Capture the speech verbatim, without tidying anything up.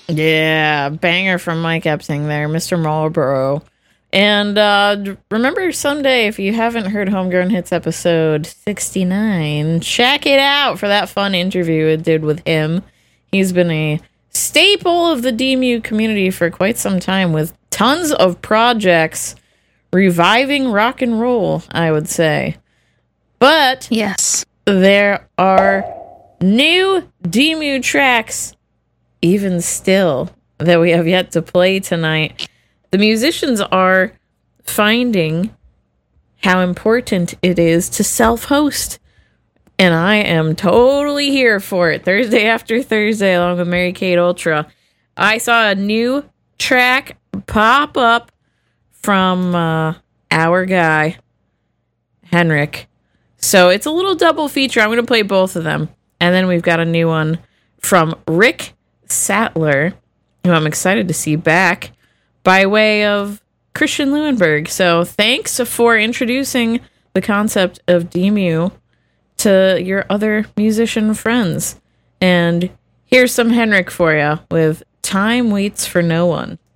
Yeah, banger from Mike Epting there, Mister Marlboro. And uh, remember, someday, if you haven't heard Homegrown Hits episode sixty-nine, check it out for that fun interview it did with him. He's been a staple of the D M U community for quite some time with tons of projects reviving rock and roll, I would say. But yes, there are new D M U tracks even still that we have yet to play tonight. The musicians are finding how important it is to self-host. And I am totally here for it. Thursday after Thursday, along with Mary Kate Ultra. I saw a new track pop up from uh, our guy, Henrik. So it's a little double feature. I'm going to play both of them. And then we've got a new one from Rick Sattler, who I'm excited to see back, by way of Christian Leuenberg. So thanks for introducing the concept of D M U to your other musician friends. And here's some Henrik for you with Time Waits for No One.